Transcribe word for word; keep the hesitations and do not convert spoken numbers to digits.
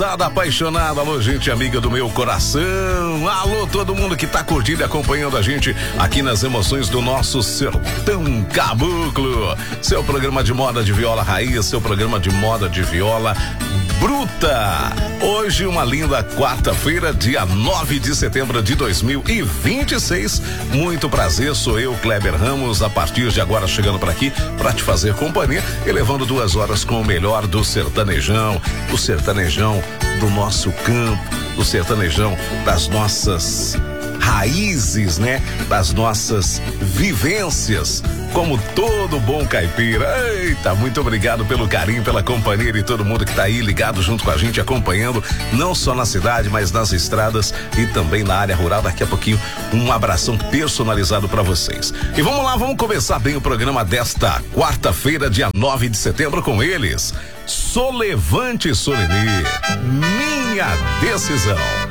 Apaixonado, alô gente amiga do meu coração, alô todo mundo que tá curtindo e acompanhando a gente aqui nas emoções do nosso Sertão Caboclo, seu programa de moda de viola raiz, seu programa de moda de viola bruta. Hoje uma linda quarta-feira, dia nove de setembro de dois mil e vinte e seis. Muito prazer, sou eu, Kleber Ramos, a partir de agora chegando por aqui para te fazer companhia e levando duas horas com o melhor do sertanejão, o sertanejão do nosso campo, do sertanejão das nossas raízes, né? Das nossas vivências, como todo bom caipira. Eita, muito obrigado pelo carinho, pela companhia de todo mundo que tá aí ligado junto com a gente, acompanhando, não só na cidade, mas nas estradas e também na área rural. Daqui a pouquinho, um abração personalizado para vocês. E vamos lá, vamos começar bem o programa desta quarta-feira, dia nove de setembro, com eles. Solevante Soleni, minha decisão.